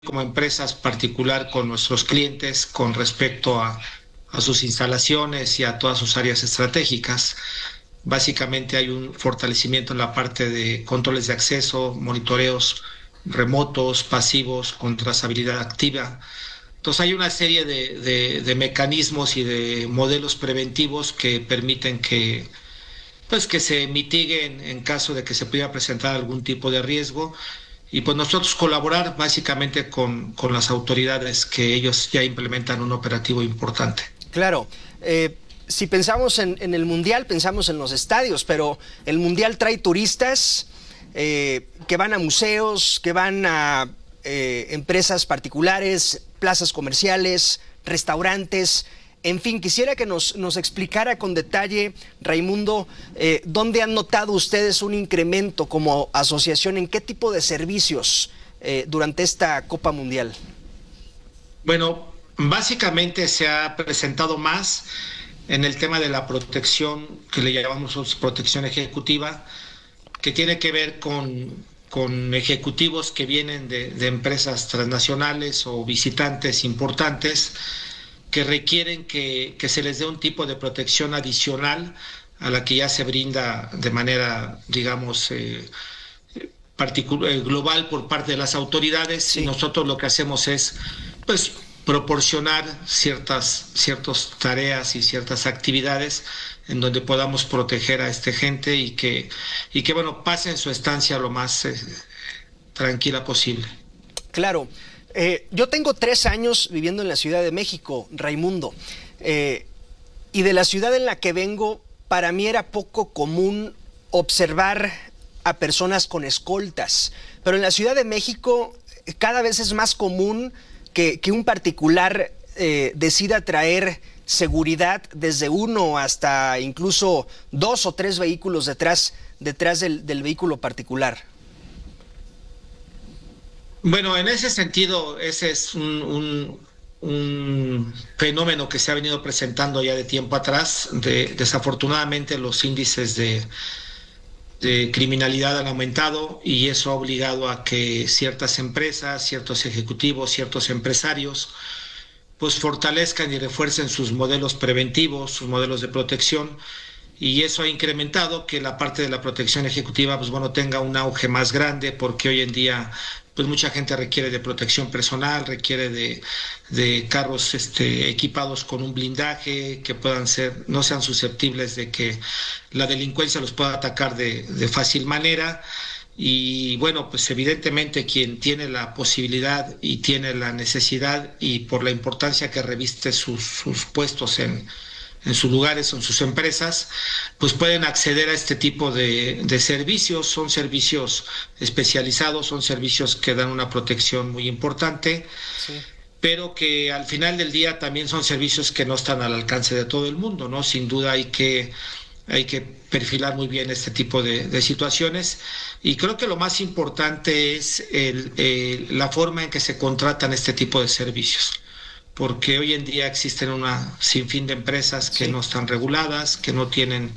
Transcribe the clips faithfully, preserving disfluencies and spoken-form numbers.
como empresas particular con nuestros clientes con respecto a, a sus instalaciones y a todas sus áreas estratégicas. Básicamente hay un fortalecimiento en la parte de controles de acceso, monitoreos remotos, pasivos, con trazabilidad activa. Entonces hay una serie de, de, de mecanismos y de modelos preventivos que permiten que, pues, que se mitiguen en caso de que se pudiera presentar algún tipo de riesgo. Y pues nosotros colaborar básicamente con, con las autoridades que ellos ya implementan un operativo importante. Claro. Eh, si pensamos en, en el Mundial, pensamos en los estadios, pero el Mundial trae turistas eh, que van a museos, que van a eh, empresas particulares, plazas comerciales, restaurantes. En fin, quisiera que nos, nos explicara con detalle, Raimundo, eh, ¿dónde han notado ustedes un incremento como asociación? ¿En qué tipo de servicios eh, durante esta Copa Mundial? Bueno, básicamente se ha presentado más en el tema de la protección, que le llamamos protección ejecutiva, que tiene que ver con, con ejecutivos que vienen de, de empresas transnacionales o visitantes importantes que requieren que, que se les dé un tipo de protección adicional a la que ya se brinda de manera, digamos, eh, particular, eh, global por parte de las autoridades. Sí. Y nosotros lo que hacemos es, pues, proporcionar ciertas, ciertas tareas y ciertas actividades en donde podamos proteger a esta gente y que, y que bueno, pasen su estancia lo más eh, tranquila posible. Claro. Eh, yo tengo tres años viviendo en la Ciudad de México, Raimundo, eh, y de la ciudad en la que vengo, para mí era poco común observar a personas con escoltas, pero en la Ciudad de México cada vez es más común que, que un particular eh, decida traer seguridad desde uno hasta incluso dos o tres vehículos detrás, detrás del, del vehículo particular. Bueno, en ese sentido, ese es un, un, un fenómeno que se ha venido presentando ya de tiempo atrás. De, desafortunadamente, los índices de, de criminalidad han aumentado y eso ha obligado a que ciertas empresas, ciertos ejecutivos, ciertos empresarios, pues fortalezcan y refuercen sus modelos preventivos, sus modelos de protección. Y eso ha incrementado que la parte de la protección ejecutiva, pues bueno, tenga un auge más grande, porque hoy en día pues mucha gente requiere de protección personal, requiere de, de carros este, equipados con un blindaje, que puedan ser, no sean susceptibles de que la delincuencia los pueda atacar de, de fácil manera. Y bueno, pues evidentemente quien tiene la posibilidad y tiene la necesidad, y por la importancia que reviste sus, sus puestos en en sus lugares o en sus empresas, pues pueden acceder a este tipo de, de servicios. Son servicios especializados, son servicios que dan una protección muy importante, sí, pero que al final del día también son servicios que no están al alcance de todo el mundo, ¿no? Sin duda hay que, hay que perfilar muy bien este tipo de, de situaciones, y creo que lo más importante es el, el, la forma en que se contratan este tipo de servicios, porque hoy en día existen una sinfín de empresas que sí. no están reguladas, que no tienen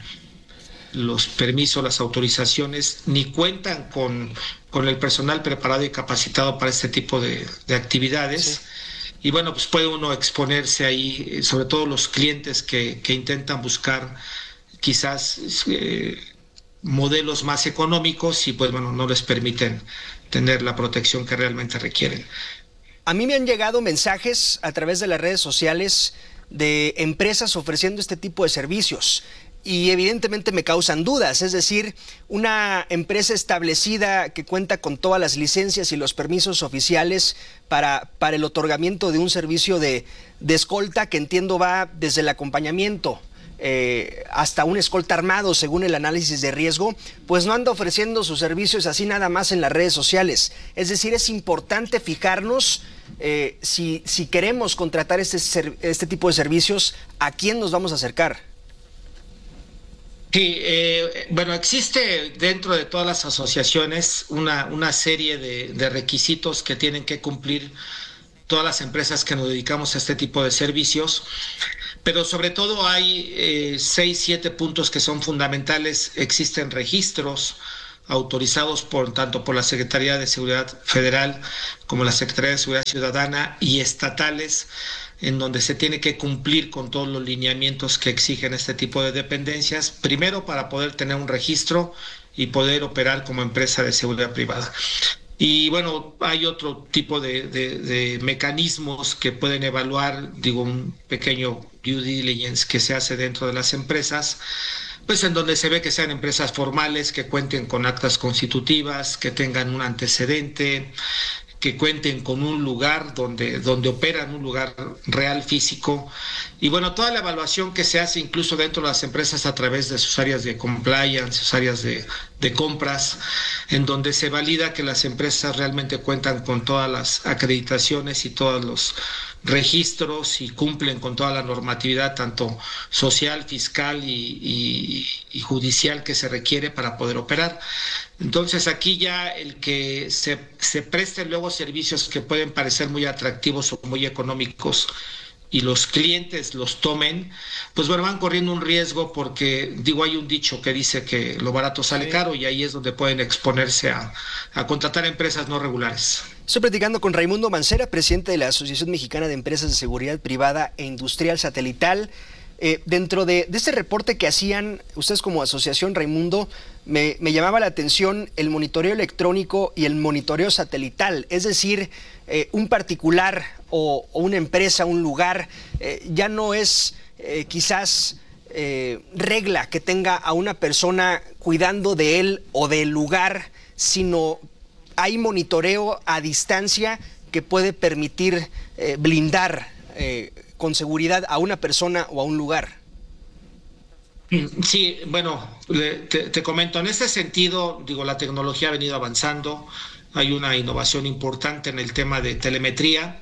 los permisos, las autorizaciones, ni cuentan con, con el personal preparado y capacitado para este tipo de, de actividades. Sí. Y bueno, pues puede uno exponerse ahí, sobre todo los clientes que, que intentan buscar quizás eh, modelos más económicos y pues bueno, no les permiten tener la protección que realmente requieren. A mí me han llegado mensajes a través de las redes sociales de empresas ofreciendo este tipo de servicios y evidentemente me causan dudas. Es decir, una empresa establecida que cuenta con todas las licencias y los permisos oficiales para, para el otorgamiento de un servicio de, de escolta, que entiendo va desde el acompañamiento Eh, hasta un escolta armado, según el análisis de riesgo, pues no anda ofreciendo sus servicios así nada más en las redes sociales. Es decir, es importante fijarnos eh, si, si queremos contratar este, este tipo de servicios, ¿a quién nos vamos a acercar? Sí, eh, bueno, existe dentro de todas las asociaciones una, una serie de, de requisitos que tienen que cumplir todas las empresas que nos dedicamos a este tipo de servicios, pero sobre todo hay eh, seis, siete puntos que son fundamentales. Existen registros autorizados por tanto por la Secretaría de Seguridad Federal como la Secretaría de Seguridad Ciudadana y estatales, en donde se tiene que cumplir con todos los lineamientos que exigen este tipo de dependencias, primero para poder tener un registro y poder operar como empresa de seguridad privada. Y bueno, hay otro tipo de, de, de mecanismos que pueden evaluar, digo, un pequeño due diligence que se hace dentro de las empresas, pues en donde se ve que sean empresas formales, que cuenten con actas constitutivas, que tengan un antecedente, que cuenten con un lugar donde, donde operan, un lugar real físico. Y bueno, toda la evaluación que se hace incluso dentro de las empresas a través de sus áreas de compliance, sus áreas de, de compras, en donde se valida que las empresas realmente cuentan con todas las acreditaciones y todos los registros y cumplen con toda la normatividad, tanto social, fiscal y, y, y judicial que se requiere para poder operar. Entonces aquí ya el que se, se presten luego servicios que pueden parecer muy atractivos o muy económicos y los clientes los tomen, pues bueno, van corriendo un riesgo porque, digo, hay un dicho que dice que lo barato sale caro y ahí es donde pueden exponerse a, a contratar empresas no regulares. Estoy platicando con Raimundo Mancera, presidente de la Asociación Mexicana de Empresas de Seguridad Privada e Industrial Satelital. Eh, dentro de, de este reporte que hacían ustedes como asociación, Raimundo, me, me llamaba la atención el monitoreo electrónico y el monitoreo satelital, es decir, eh, un particular o, o una empresa, un lugar, eh, ya no es eh, quizás eh, regla que tenga a una persona cuidando de él o del lugar, sino hay monitoreo a distancia que puede permitir eh, blindar eh, con seguridad a una persona o a un lugar. Sí, bueno, te, te comento, en este sentido, digo, la tecnología ha venido avanzando, hay una innovación importante en el tema de telemetría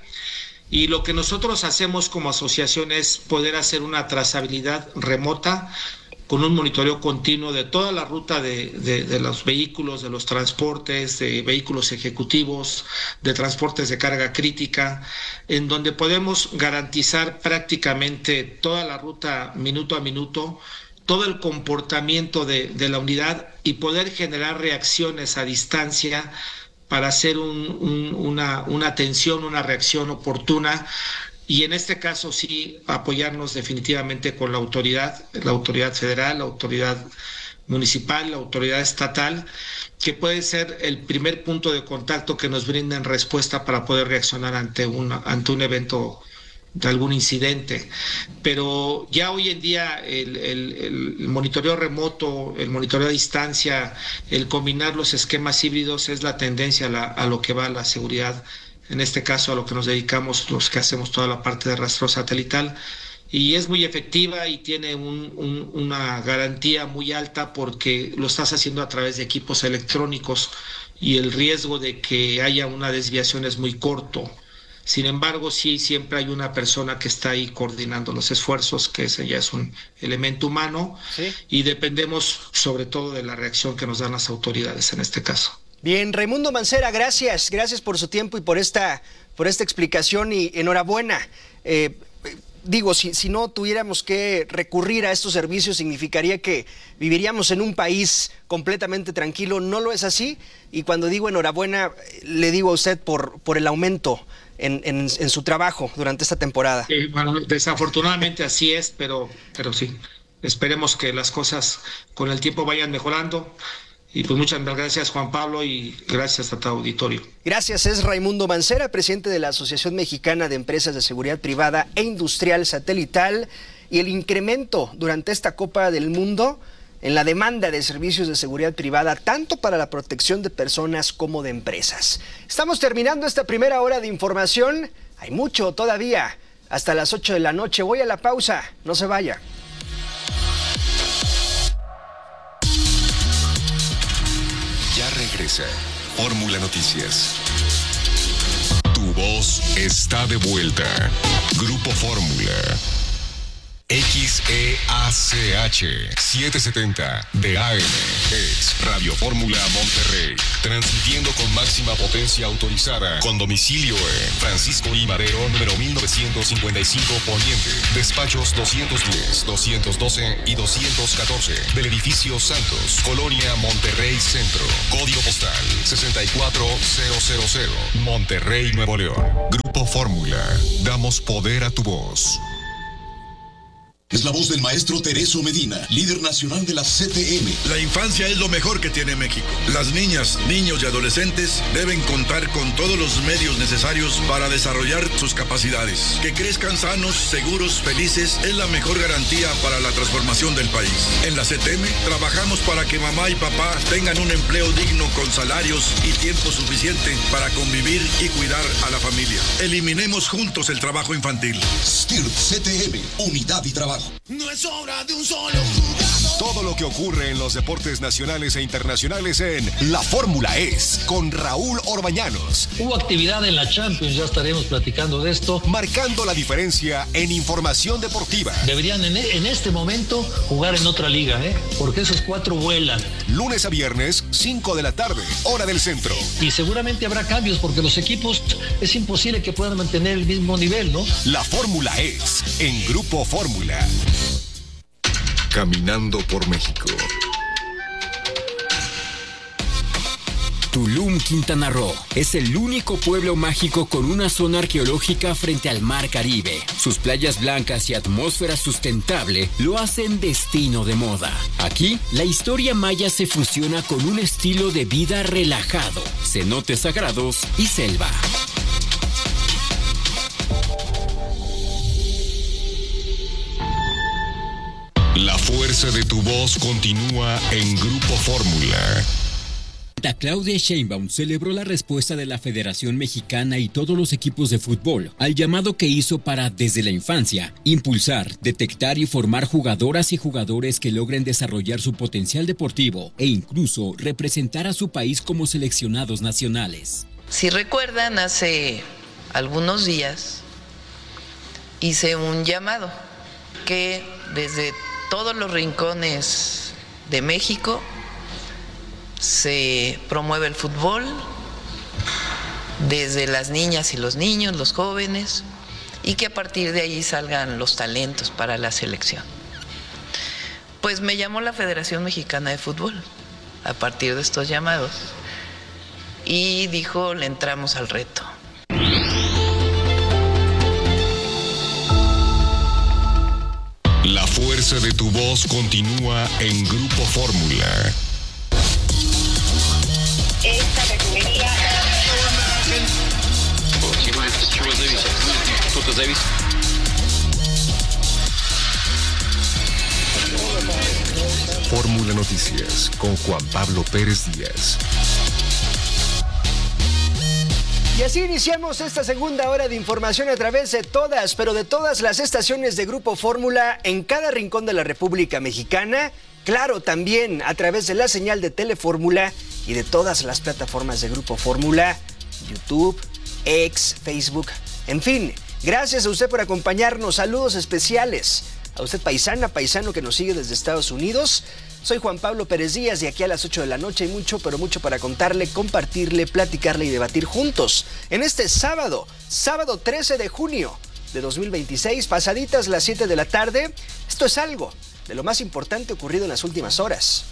y lo que nosotros hacemos como asociación es poder hacer una trazabilidad remota con un monitoreo continuo de toda la ruta de, de, de los vehículos, de los transportes, de vehículos ejecutivos, de transportes de carga crítica, en donde podemos garantizar prácticamente toda la ruta minuto a minuto, todo el comportamiento de, de la unidad y poder generar reacciones a distancia para hacer un, un, una, una atención, una reacción oportuna. Y en este caso sí apoyarnos definitivamente con la autoridad, la autoridad federal, la autoridad municipal, la autoridad estatal, que puede ser el primer punto de contacto que nos brinden respuesta para poder reaccionar ante, una, ante un evento de algún incidente. Pero ya hoy en día el, el, el monitoreo remoto, el monitoreo a distancia, el combinar los esquemas híbridos es la tendencia a, la, a lo que va la seguridad. En este caso a lo que nos dedicamos los que hacemos toda la parte de rastreo satelital y es muy efectiva y tiene un, un, una garantía muy alta porque lo estás haciendo a través de equipos electrónicos y el riesgo de que haya una desviación es muy corto. Sin embargo, sí, siempre hay una persona que está ahí coordinando los esfuerzos, que ese ya es un elemento humano, ¿sí? Y dependemos sobre todo de la reacción que nos dan las autoridades en este caso. Bien, Raimundo Mancera, gracias, gracias por su tiempo y por esta, por esta explicación y enhorabuena. Eh, digo, si, si no tuviéramos que recurrir a estos servicios significaría que viviríamos en un país completamente tranquilo, no lo es así y cuando digo enhorabuena le digo a usted por, por el aumento en, en, en su trabajo durante esta temporada. Eh, bueno, desafortunadamente así es, pero, pero sí, esperemos que las cosas con el tiempo vayan mejorando. Y pues muchas gracias, Juan Pablo, y gracias a tu auditorio. Gracias, es Raimundo Mancera, presidente de la Asociación Mexicana de Empresas de Seguridad Privada e Industrial Satelital. Y el incremento durante esta Copa del Mundo en la demanda de servicios de seguridad privada, tanto para la protección de personas como de empresas. Estamos terminando esta primera hora de información. Hay mucho todavía. Hasta las ocho de la noche. Voy a la pausa. No se vaya. Ya regresa Fórmula Noticias. Tu voz está de vuelta. Grupo Fórmula. X E A C H setecientos setenta de A M es Radio Fórmula Monterrey, transmitiendo con máxima potencia autorizada, con domicilio en Francisco I. Madero, número mil novecientos cincuenta y cinco Poniente, despachos doscientos diez, doscientos doce y doscientos catorce, del edificio Santos, Colonia Monterrey Centro, código postal sesenta y cuatro mil, Monterrey, Nuevo León. Grupo Fórmula, damos poder a tu voz. Es la voz del maestro Tereso Medina, líder nacional de la C T M. La infancia es lo mejor que tiene México. Las niñas, niños y adolescentes deben contar con todos los medios necesarios para desarrollar sus capacidades. Que crezcan sanos, seguros, felices es la mejor garantía para la transformación del país. En la C T M trabajamos para que mamá y papá tengan un empleo digno con salarios y tiempo suficiente para convivir y cuidar a la familia. Eliminemos juntos el trabajo infantil. S T I R T C T M, unidad y trabajo. No es obra de un solo jugador. Todo lo que ocurre en los deportes nacionales e internacionales en La Fórmula Es, con Raúl Orbañanos. Hubo actividad en la Champions, ya estaremos platicando de esto. Marcando la diferencia en información deportiva. Deberían en, en este momento jugar en otra liga, ¿eh? Porque esos cuatro vuelan. Lunes a viernes, cinco de la tarde, hora del centro. Y seguramente habrá cambios porque los equipos es imposible que puedan mantener el mismo nivel, ¿no? La Fórmula Es, en Grupo Fórmula. Caminando por México. Tulum, Quintana Roo, es el único pueblo mágico con una zona arqueológica frente al Mar Caribe. Sus playas blancas y atmósfera sustentable lo hacen destino de moda. Aquí, la historia maya se fusiona con un estilo de vida relajado, cenotes sagrados y selva. La fuerza de tu voz continúa en Grupo Fórmula. Claudia Sheinbaum celebró la respuesta de la Federación Mexicana y todos los equipos de fútbol al llamado que hizo para, desde la infancia, impulsar, detectar y formar jugadoras y jugadores que logren desarrollar su potencial deportivo e incluso representar a su país como seleccionados nacionales. Si recuerdan, hace algunos días hice un llamado que desde todos los rincones de México se promueve el fútbol, desde las niñas y los niños, los jóvenes, y que a partir de ahí salgan los talentos para la selección. Pues me llamó la Federación Mexicana de Fútbol a partir de estos llamados y dijo, le entramos al reto. La fuerza de tu voz continúa en Grupo Fórmula. Esta refinería. Fórmula Noticias con Juan Pablo Pérez Díaz. Y así iniciamos esta segunda hora de información a través de todas, pero de todas las estaciones de Grupo Fórmula en cada rincón de la República Mexicana. Claro, también a través de la señal de Telefórmula y de todas las plataformas de Grupo Fórmula, YouTube, X, Facebook, en fin. Gracias a usted por acompañarnos. Saludos especiales a usted, paisana, paisano que nos sigue desde Estados Unidos. Soy Juan Pablo Pérez Díaz y aquí a las ocho de la noche hay mucho, pero mucho para contarle, compartirle, platicarle y debatir juntos. En este sábado, sábado trece de junio de dos mil veintiséis, pasaditas las siete de la tarde, esto es algo de lo más importante ocurrido en las últimas horas.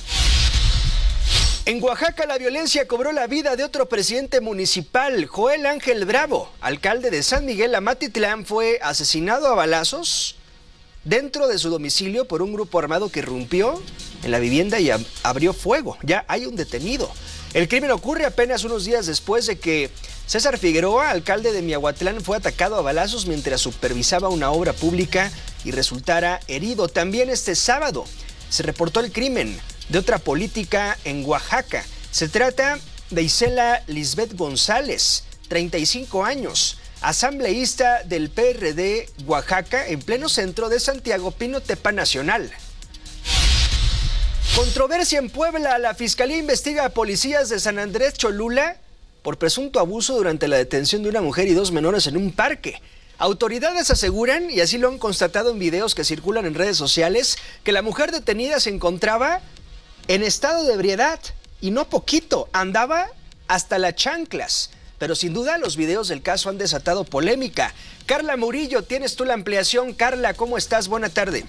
En Oaxaca, la violencia cobró la vida de otro presidente municipal. Joel Ángel Bravo, alcalde de San Miguel Amatitlán, fue asesinado a balazos dentro de su domicilio por un grupo armado que irrumpió en la vivienda y ab- abrió fuego. Ya hay un detenido. El crimen ocurre apenas unos días después de que César Figueroa, alcalde de Miahuatlán, fue atacado a balazos mientras supervisaba una obra pública y resultara herido. También este sábado se reportó el crimen de otra política en Oaxaca. Se trata de Isela Lisbeth González, treinta y cinco años, asambleísta del P R D Oaxaca, en pleno centro de Santiago, Pinotepa Nacional. Controversia en Puebla. La Fiscalía investiga a policías de San Andrés Cholula por presunto abuso durante la detención de una mujer y dos menores en un parque. Autoridades aseguran, y así lo han constatado en videos que circulan en redes sociales, que la mujer detenida se encontraba en estado de ebriedad, y no poquito, andaba hasta las chanclas. Pero sin duda los videos del caso han desatado polémica. Carla Murillo, tienes tú la ampliación. Carla, ¿cómo estás? Buena tarde.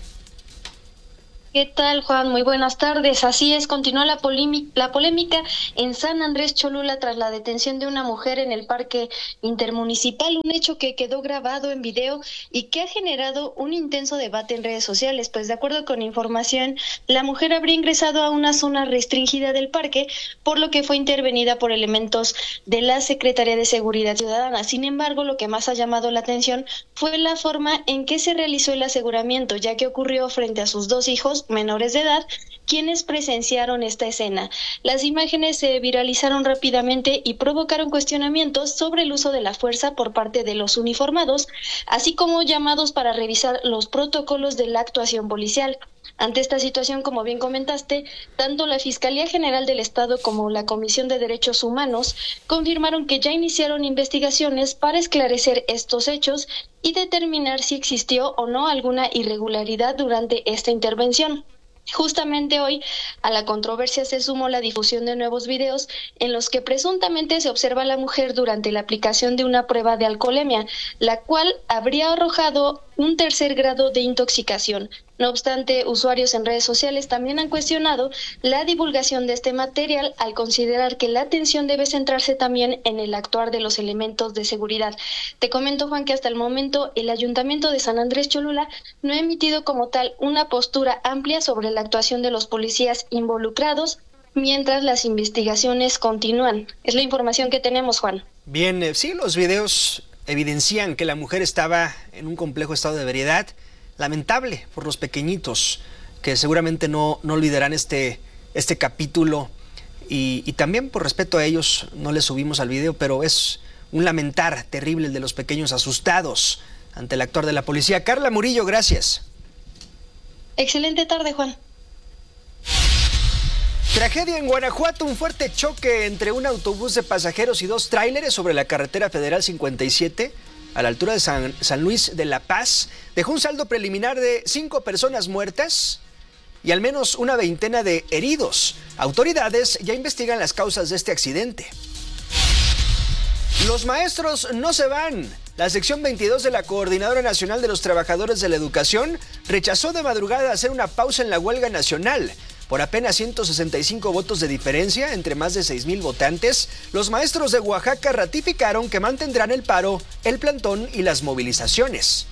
¿Qué tal, Juan? Muy buenas tardes. Así es, continúa la, la polémica en San Andrés Cholula tras la detención de una mujer en el parque intermunicipal, un hecho que quedó grabado en video y que ha generado un intenso debate en redes sociales, pues de acuerdo con información, la mujer habría ingresado a una zona restringida del parque, por lo que fue intervenida por elementos de la Secretaría de Seguridad Ciudadana. Sin embargo, lo que más ha llamado la atención fue la forma en que se realizó el aseguramiento, ya que ocurrió frente a sus dos hijos menores de edad, quienes presenciaron esta escena. Las imágenes se viralizaron rápidamente y provocaron cuestionamientos sobre el uso de la fuerza por parte de los uniformados, así como llamados para revisar los protocolos de la actuación policial. Ante esta situación, como bien comentaste, tanto la Fiscalía General del Estado como la Comisión de Derechos Humanos confirmaron que ya iniciaron investigaciones para esclarecer estos hechos y determinar si existió o no alguna irregularidad durante esta intervención. Justamente hoy, a la controversia se sumó la difusión de nuevos videos en los que presuntamente se observa a la mujer durante la aplicación de una prueba de alcoholemia, la cual habría arrojado un tercer grado de intoxicación. No obstante, usuarios en redes sociales también han cuestionado la divulgación de este material al considerar que la atención debe centrarse también en el actuar de los elementos de seguridad. Te comento, Juan, que hasta el momento el Ayuntamiento de San Andrés Cholula no ha emitido como tal una postura amplia sobre la actuación de los policías involucrados, mientras las investigaciones continúan. Es la información que tenemos, Juan. Bien, eh, sí, los videos evidencian que la mujer estaba en un complejo estado de ebriedad. Lamentable por los pequeñitos que seguramente no, no olvidarán este, este capítulo y, y también por respeto a ellos no les subimos al video, pero es un lamentar terrible el de los pequeños asustados ante el actuar de la policía. Carla Murillo, gracias. Excelente tarde, Juan. Tragedia en Guanajuato, un fuerte choque entre un autobús de pasajeros y dos tráileres sobre la carretera federal cincuenta y siete a la altura de San, San Luis de la Paz dejó un saldo preliminar de cinco personas muertas y al menos una veintena de heridos. Autoridades ya investigan las causas de este accidente. Los maestros no se van. La sección veintidós de la Coordinadora Nacional de los Trabajadores de la Educación rechazó de madrugada hacer una pausa en la huelga nacional. Por apenas ciento sesenta y cinco votos de diferencia entre más de seis mil votantes, los maestros de Oaxaca ratificaron que mantendrán el paro, el plantón y las movilizaciones.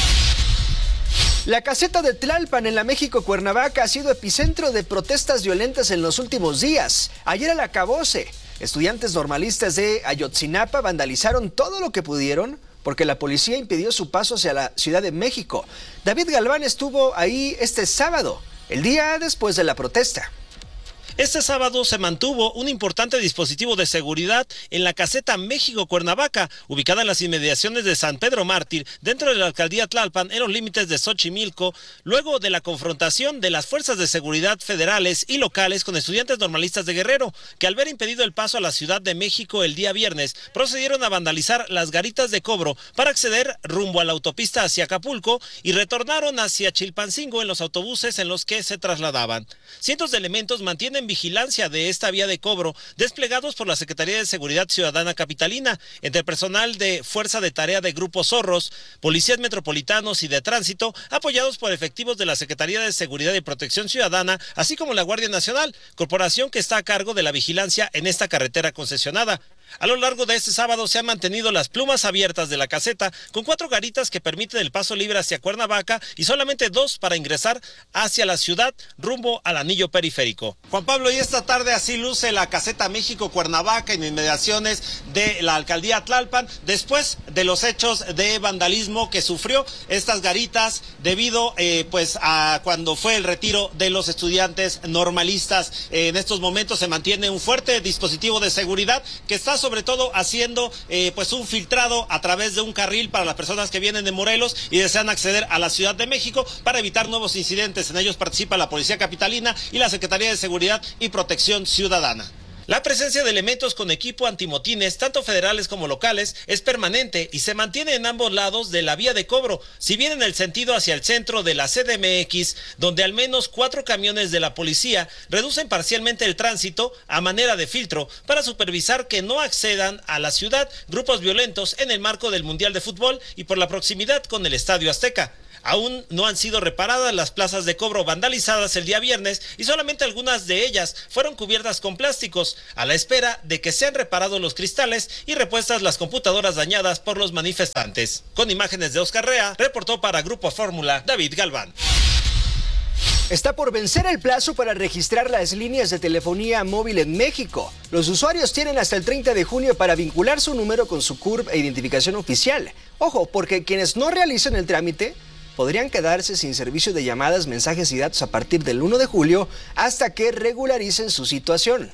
La caseta de Tlalpan en la México Cuernavaca ha sido epicentro de protestas violentas en los últimos días. Ayer al acabose, estudiantes normalistas de Ayotzinapa vandalizaron todo lo que pudieron porque la policía impidió su paso hacia la Ciudad de México. David Galván estuvo ahí este sábado, el día después de la protesta. Este sábado se mantuvo un importante dispositivo de seguridad en la caseta México-Cuernavaca, ubicada en las inmediaciones de San Pedro Mártir, dentro de la alcaldía Tlalpan, en los límites de Xochimilco, luego de la confrontación de las fuerzas de seguridad federales y locales con estudiantes normalistas de Guerrero, que al ver impedido el paso a la Ciudad de México el día viernes, procedieron a vandalizar las garitas de cobro para acceder rumbo a la autopista hacia Acapulco y retornaron hacia Chilpancingo en los autobuses en los que se trasladaban. Cientos de elementos mantienen vigilancia de esta vía de cobro, desplegados por la Secretaría de Seguridad Ciudadana Capitalina, entre personal de Fuerza de Tarea de Grupo Zorros, policías metropolitanos y de tránsito, apoyados por efectivos de la Secretaría de Seguridad y Protección Ciudadana, así como la Guardia Nacional, corporación que está a cargo de la vigilancia en esta carretera concesionada. A lo largo de este sábado se han mantenido las plumas abiertas de la caseta, con cuatro garitas que permiten el paso libre hacia Cuernavaca y solamente dos para ingresar hacia la ciudad rumbo al anillo periférico. Juan Pablo, y esta tarde así luce la caseta México-Cuernavaca en inmediaciones de la alcaldía Tlalpan, después de los hechos de vandalismo que sufrió estas garitas debido eh, pues a cuando fue el retiro de los estudiantes normalistas. Eh, en estos momentos se mantiene un fuerte dispositivo de seguridad que está sobre todo haciendo eh, pues un filtrado a través de un carril para las personas que vienen de Morelos y desean acceder a la Ciudad de México para evitar nuevos incidentes. En ellos participa la Policía Capitalina y la Secretaría de Seguridad y Protección Ciudadana. La presencia de elementos con equipo antimotines, tanto federales como locales, es permanente y se mantiene en ambos lados de la vía de cobro, si bien en el sentido hacia el centro de la C D M X, donde al menos cuatro camiones de la policía reducen parcialmente el tránsito a manera de filtro para supervisar que no accedan a la ciudad grupos violentos en el marco del Mundial de Fútbol y por la proximidad con el Estadio Azteca. Aún no han sido reparadas las plazas de cobro vandalizadas el día viernes y solamente algunas de ellas fueron cubiertas con plásticos, a la espera de que sean reparados los cristales y repuestas las computadoras dañadas por los manifestantes. Con imágenes de Oscar Rea, reportó para Grupo Fórmula David Galván. Está por vencer el plazo para registrar las líneas de telefonía móvil en México. Los usuarios tienen hasta el treinta de junio para vincular su número con su C U R P e identificación oficial. Ojo, porque quienes no realicen el trámite podrían quedarse sin servicio de llamadas, mensajes y datos a partir del uno de julio hasta que regularicen su situación.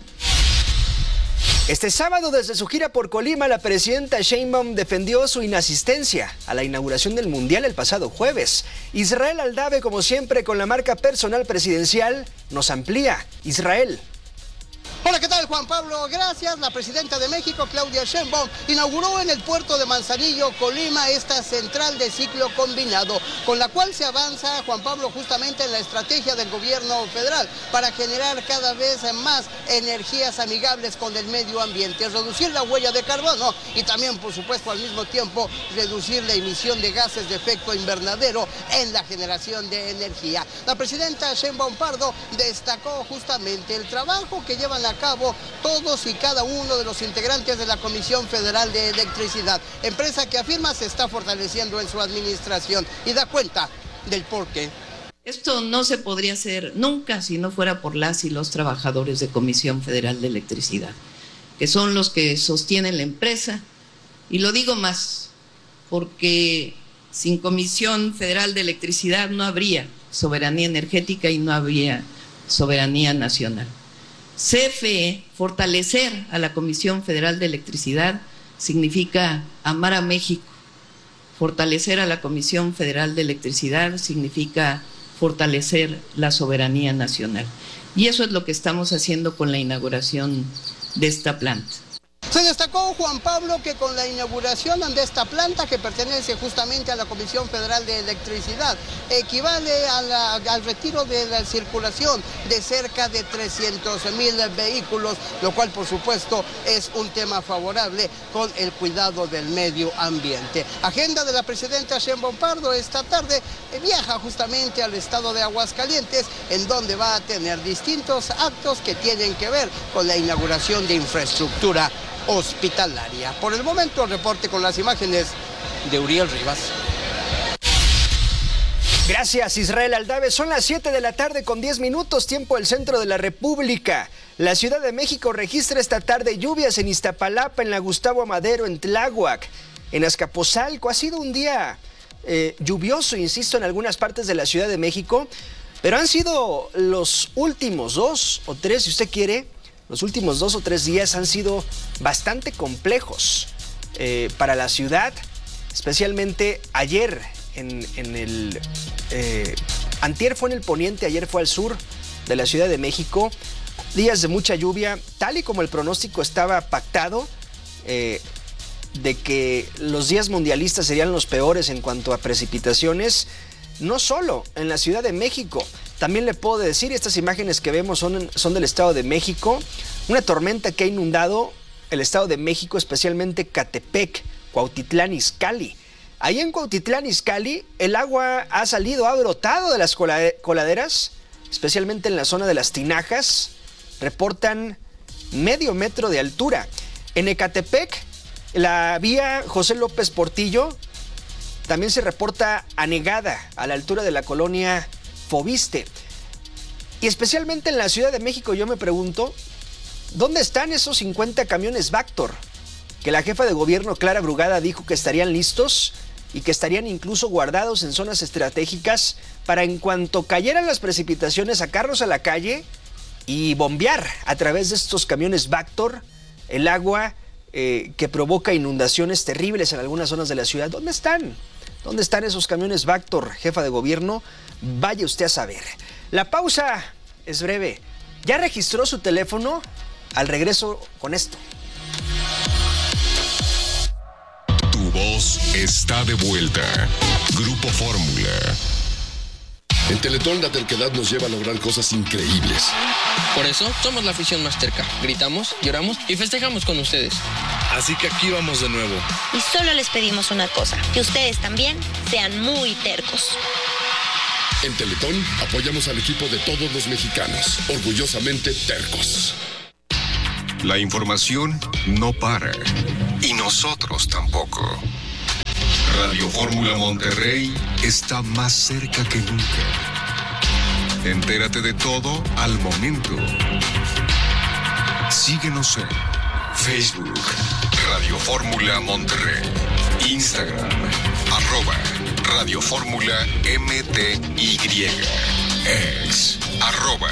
Este sábado, desde su gira por Colima, la presidenta Sheinbaum defendió su inasistencia a la inauguración del Mundial el pasado jueves. Israel Aldave, como siempre, con la marca personal presidencial, nos amplía. Israel. Hola, ¿qué tal, Juan Pablo? Gracias. La presidenta de México, Claudia Sheinbaum, inauguró en el puerto de Manzanillo, Colima, esta central de ciclo combinado, con la cual se avanza, Juan Pablo, justamente en la estrategia del gobierno federal para generar cada vez más energías amigables con el medio ambiente, reducir la huella de carbono y también, por supuesto, al mismo tiempo, reducir la emisión de gases de efecto invernadero en la generación de energía. La presidenta Sheinbaum Pardo destacó justamente el trabajo que llevan a cabo todos y cada uno de los integrantes de la Comisión Federal de Electricidad, empresa que afirma se está fortaleciendo en su administración y da cuenta del porqué. Esto no se podría hacer nunca si no fuera por las y los trabajadores de Comisión Federal de Electricidad, que son los que sostienen la empresa, y lo digo más, porque sin Comisión Federal de Electricidad no habría soberanía energética y no habría soberanía nacional. C F E, fortalecer a la Comisión Federal de Electricidad, significa amar a México. Fortalecer a la Comisión Federal de Electricidad significa fortalecer la soberanía nacional. Y eso es lo que estamos haciendo con la inauguración de esta planta. Se destacó, Juan Pablo, que con la inauguración de esta planta, que pertenece justamente a la Comisión Federal de Electricidad, equivale a la, al retiro de la circulación de cerca de trescientos mil vehículos, lo cual, por supuesto, es un tema favorable con el cuidado del medio ambiente. Agenda de la presidenta Sheinbaum Pardo esta tarde, viaja justamente al estado de Aguascalientes, en donde va a tener distintos actos que tienen que ver con la inauguración de infraestructura hospitalaria. Por el momento, el reporte con las imágenes de Uriel Rivas. Gracias, Israel Aldave. Son las siete de la tarde con diez minutos, tiempo del centro de la República. La Ciudad de México registra esta tarde lluvias en Iztapalapa, en la Gustavo Madero, en Tláhuac, en Azcapotzalco. Ha sido un día eh, lluvioso, insisto, en algunas partes de la Ciudad de México, pero han sido los últimos dos o tres, si usted quiere, los últimos dos o tres días han sido bastante complejos eh, para la ciudad, especialmente ayer en, en el... Eh, antier fue en el poniente, ayer fue al sur de la Ciudad de México. Días de mucha lluvia, tal y como el pronóstico estaba pactado, eh, de que los días mundialistas serían los peores en cuanto a precipitaciones, no solo en la Ciudad de México. También le puedo decir, estas imágenes que vemos son, son del Estado de México, una tormenta que ha inundado el Estado de México, especialmente Catepec, Cuautitlán Izcalli. Ahí en Cuautitlán Izcalli el agua ha salido, ha brotado de las coladeras, especialmente en la zona de las tinajas, reportan medio metro de altura. En Ecatepec, la vía José López Portillo también se reporta anegada a la altura de la colonia Fobiste. Y especialmente en la Ciudad de México yo me pregunto, ¿dónde están esos cincuenta camiones Vactor? Que la jefa de gobierno Clara Brugada dijo que estarían listos y que estarían incluso guardados en zonas estratégicas para en cuanto cayeran las precipitaciones sacarlos a la calle y bombear a través de estos camiones Vactor el agua eh, que provoca inundaciones terribles en algunas zonas de la ciudad. ¿Dónde están? ¿Dónde están esos camiones Vactor, jefa de gobierno? Vaya usted a saber. La pausa es breve. ¿Ya registró su teléfono? Al regreso con esto. Tu voz está de vuelta. Grupo Fórmula. En Teletón la terquedad nos lleva a lograr cosas increíbles. Por eso somos la afición más terca. Gritamos, lloramos y festejamos con ustedes. Así que aquí vamos de nuevo. Y solo les pedimos una cosa, que ustedes también sean muy tercos. En Teletón apoyamos al equipo de todos los mexicanos, orgullosamente tercos. La información no para. Y nosotros tampoco. Radio Fórmula Monterrey está más cerca que nunca. Entérate de todo al momento. Síguenos en Facebook, Radio Fórmula Monterrey, Instagram, arroba Radio Fórmula M T Y, ex, arroba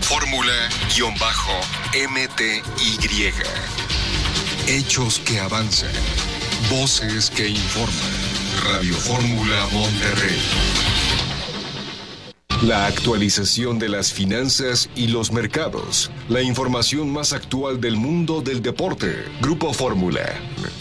Fórmula-M T Y. Hechos que avanzan, voces que informan. Radio Fórmula Monterrey. La actualización de las finanzas y los mercados. La información más actual del mundo del deporte. Grupo Fórmula.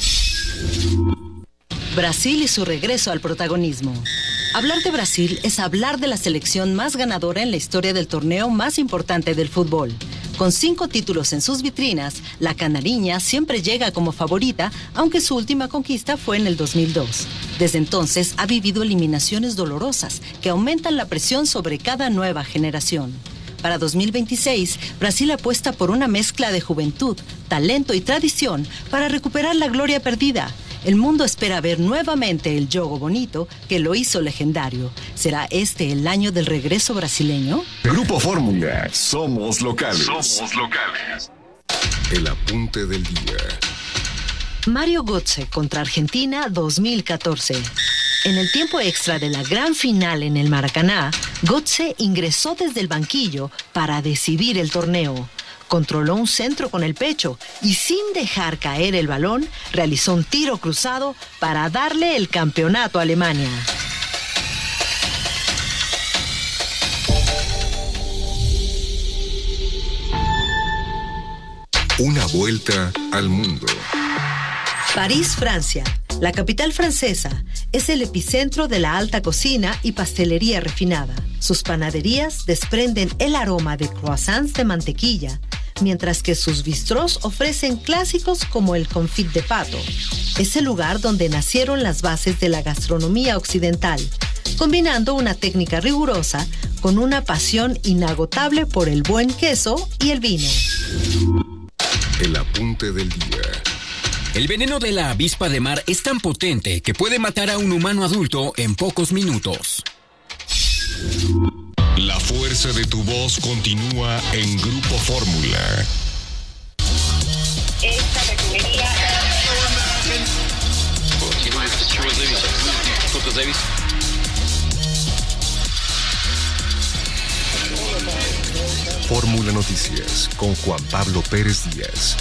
Brasil y su regreso al protagonismo. Hablar de Brasil es hablar de la selección más ganadora en la historia del torneo más importante del fútbol. Con cinco títulos en sus vitrinas, la canariña siempre llega como favorita, aunque su última conquista fue en el dos mil dos. Desde entonces ha vivido eliminaciones dolorosas que aumentan la presión sobre cada nueva generación. Para dos mil veintiséis, Brasil apuesta por una mezcla de juventud, talento y tradición para recuperar la gloria perdida. El mundo espera ver nuevamente el jogo bonito que lo hizo legendario. ¿Será este el año del regreso brasileño? Grupo Fórmula. Somos locales. Somos locales. El apunte del día. Mario Götze contra Argentina dos mil catorce. En el tiempo extra de la gran final en el Maracaná, Götze ingresó desde el banquillo para decidir el torneo. Controló un centro con el pecho y sin dejar caer el balón, realizó un tiro cruzado para darle el campeonato a Alemania. Una vuelta al mundo. París, Francia. La capital francesa es el epicentro de la alta cocina y pastelería refinada. Sus panaderías desprenden el aroma de croissants de mantequilla, mientras que sus bistrós ofrecen clásicos como el confit de pato. Es el lugar donde nacieron las bases de la gastronomía occidental, combinando una técnica rigurosa con una pasión inagotable por el buen queso y el vino. El apunte del día. El veneno de la avispa de mar es tan potente que puede matar a un humano adulto en pocos minutos. La fuerza de tu voz continúa en Grupo Fórmula. Esta refinería... Fórmula Noticias con Juan Pablo Pérez Díaz.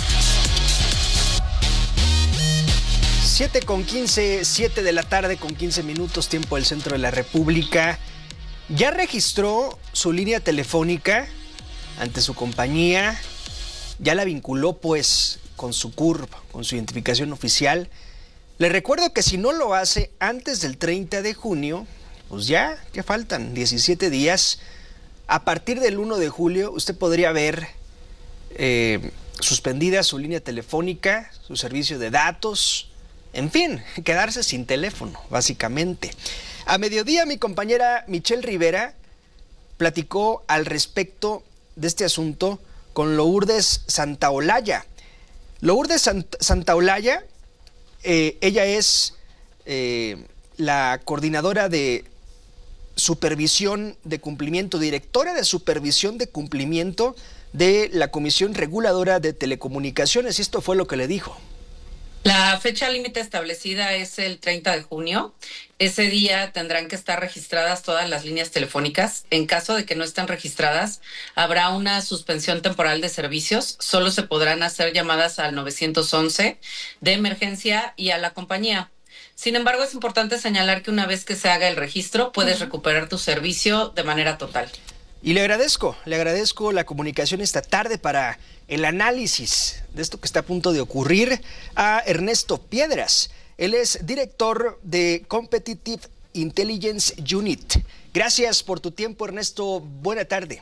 siete con quince, siete de la tarde con quince minutos, tiempo del centro de la República. Ya registró su línea telefónica ante su compañía, ya la vinculó pues con su C U R P, con su identificación oficial. Le recuerdo que si no lo hace antes del treinta de junio, pues ya, que faltan diecisiete días, a partir del uno de julio usted podría ver eh, suspendida su línea telefónica, su servicio de datos, en fin, quedarse sin teléfono, básicamente. A mediodía mi compañera Michelle Rivera platicó al respecto de este asunto con Lourdes Santaolalla. Lourdes Sant- Santaolalla, eh, ella es eh, la coordinadora de supervisión de cumplimiento, directora de supervisión de cumplimiento de la Comisión Reguladora de Telecomunicaciones, y esto fue lo que le dijo. La fecha límite establecida es el treinta de junio. Ese día tendrán que estar registradas todas las líneas telefónicas. En caso de que no estén registradas, habrá una suspensión temporal de servicios. Solo se podrán hacer llamadas al nueve once de emergencia y a la compañía. Sin embargo, es importante señalar que una vez que se haga el registro, puedes recuperar tu servicio de manera total. Y le agradezco, le agradezco la comunicación esta tarde para el análisis de esto que está a punto de ocurrir a Ernesto Piedras. Él es director de Competitive Intelligence Unit. Gracias por tu tiempo, Ernesto. Buena tarde.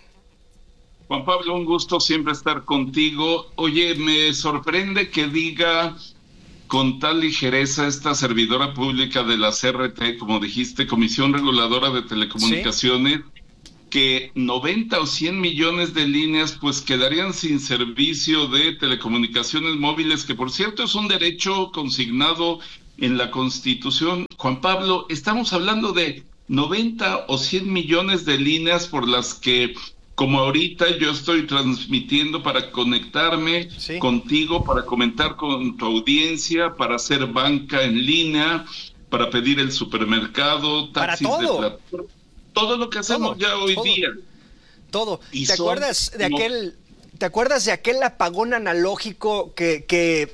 Juan Pablo, un gusto siempre estar contigo. Oye, me sorprende que diga con tal ligereza esta servidora pública de la C R T, como dijiste, Comisión Reguladora de Telecomunicaciones, ¿sí?, que noventa o cien millones de líneas pues quedarían sin servicio de telecomunicaciones móviles, que por cierto es un derecho consignado en la Constitución. Juan Pablo, estamos hablando de noventa o cien millones de líneas por las que, como ahorita yo estoy transmitiendo, para conectarme sí. contigo, para comentar con tu audiencia, para hacer banca en línea, para pedir el supermercado, taxis de plataforma. Todo lo que hacemos todo, ya hoy todo, día. Todo. Y ¿Te son, acuerdas de no, aquel, te acuerdas de aquel apagón analógico que, que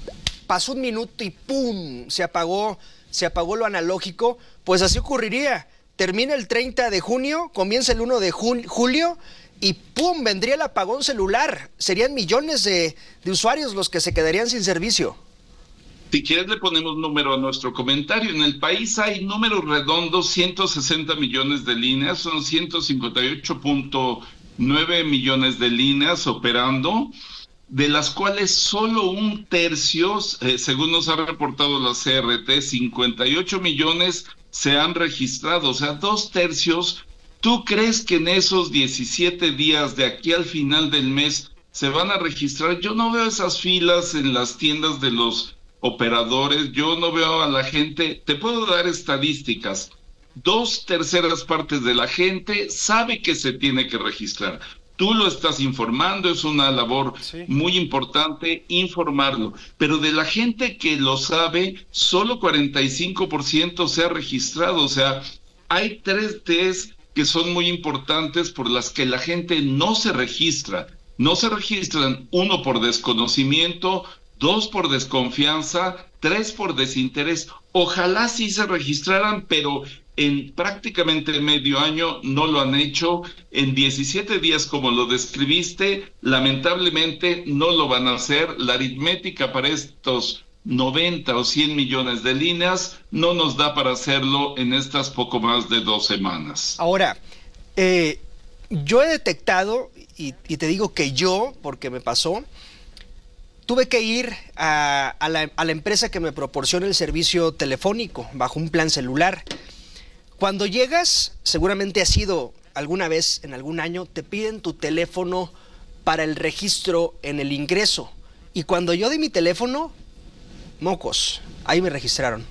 pasó un minuto y ¡pum! se apagó, se apagó lo analógico? Pues así ocurriría. Termina el treinta de junio, comienza el primero de julio y ¡pum! Vendría el apagón celular. Serían millones de, de usuarios los que se quedarían sin servicio. Si quieres le ponemos número a nuestro comentario. En el país hay números redondos, ciento sesenta millones de líneas, son ciento cincuenta y ocho punto nueve millones de líneas operando, de las cuales solo un tercio, eh, según nos ha reportado la C R T, cincuenta y ocho millones se han registrado, o sea, dos tercios. ¿Tú crees que en esos diecisiete días de aquí al final del mes se van a registrar? Yo no veo esas filas en las tiendas de los operadores, yo no veo a la gente. Te puedo dar estadísticas. Dos terceras partes de la gente sabe que se tiene que registrar. Tú lo estás informando, es una labor sí. muy importante informarlo, pero de la gente que lo sabe, solo cuarenta y cinco por ciento se ha registrado. O sea, hay tres T's que son muy importantes por las que la gente no se registra. No se registran, uno, por desconocimiento, dos, por desconfianza, tres, por desinterés. Ojalá sí se registraran, pero en prácticamente medio año no lo han hecho. En diecisiete días, como lo describiste, lamentablemente no lo van a hacer. La aritmética para estos noventa o cien millones de líneas no nos da para hacerlo en estas poco más de dos semanas. Ahora, eh, yo he detectado, y, y te digo que yo, porque me pasó, tuve que ir a, a, la, a la empresa que me proporciona el servicio telefónico bajo un plan celular. Cuando llegas, seguramente has ido alguna vez en algún año, te piden tu teléfono para el registro en el ingreso. Y cuando yo di mi teléfono, mocos, ahí me registraron.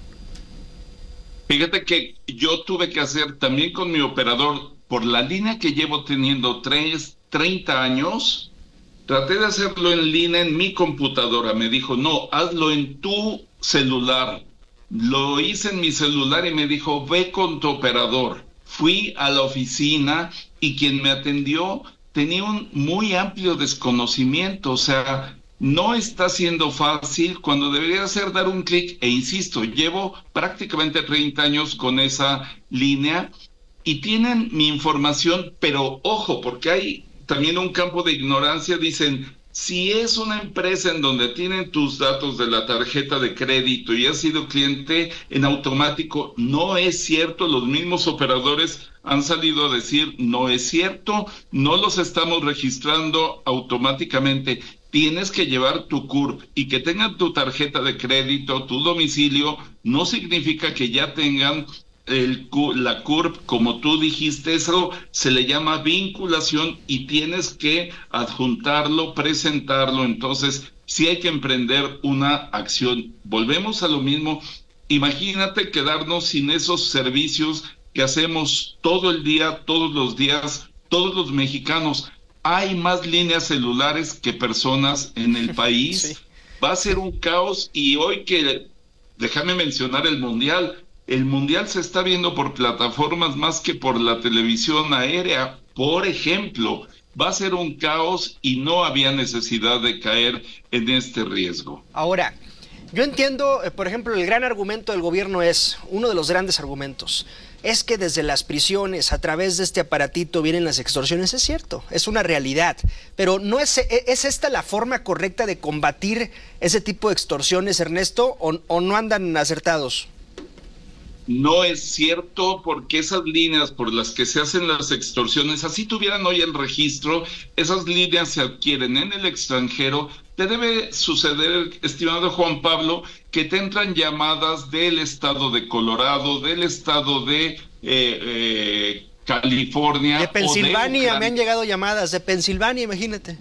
Fíjate que yo tuve que hacer también con mi operador, por la línea que llevo teniendo tres, treinta años, traté de hacerlo en línea en mi computadora. Me dijo, no, hazlo en tu celular. Lo hice en mi celular y me dijo, ve con tu operador. Fui a la oficina y quien me atendió tenía un muy amplio desconocimiento. O sea, no está siendo fácil cuando debería ser dar un clic. E insisto, llevo prácticamente treinta años con esa línea y tienen mi información, pero ojo, porque hay también un campo de ignorancia. Dicen, si es una empresa en donde tienen tus datos de la tarjeta de crédito y has sido cliente, en automático. No es cierto. Los mismos operadores han salido a decir, no es cierto, no los estamos registrando automáticamente. Tienes que llevar tu C U R P y que tengan tu tarjeta de crédito, tu domicilio, no significa que ya tengan El, la C U R P, como tú dijiste. Eso se le llama vinculación y tienes que adjuntarlo, presentarlo. Entonces, sí hay que emprender una acción. Volvemos a lo mismo. Imagínate quedarnos sin esos servicios que hacemos todo el día, todos los días, todos los mexicanos. Hay más líneas celulares que personas en el país. Sí. Va a ser un caos. Y hoy que, déjame mencionar el Mundial. El Mundial se está viendo por plataformas más que por la televisión aérea, por ejemplo. Va a ser un caos y no había necesidad de caer en este riesgo. Ahora, Yo entiendo, eh, por ejemplo, el gran argumento del gobierno es, uno de los grandes argumentos, es que desde las prisiones, a través de este aparatito, vienen las extorsiones. Es cierto, es una realidad, pero ¿no es, es esta la forma correcta de combatir ese tipo de extorsiones, Ernesto, o, o no andan acertados? No es cierto, porque esas líneas por las que se hacen las extorsiones, así tuvieran hoy el registro, esas líneas se adquieren en el extranjero. Te debe suceder, estimado Juan Pablo, que te entran llamadas del estado de Colorado, del estado de eh, eh, California. De Pensilvania, de me han llegado llamadas, de Pensilvania, imagínate.